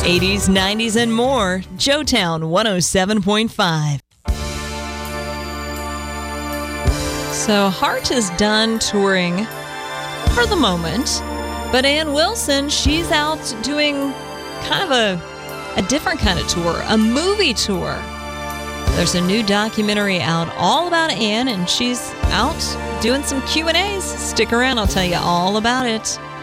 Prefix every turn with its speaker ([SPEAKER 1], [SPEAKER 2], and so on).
[SPEAKER 1] 80s, 90s, and more. Joetown 107.5. So Heart is done touring for the moment, but Ann Wilson, she's out doing kind of a different kind of tour, a movie tour. There's a new documentary out all about Ann, and she's out doing some Q&As. Stick around, I'll tell you all about it.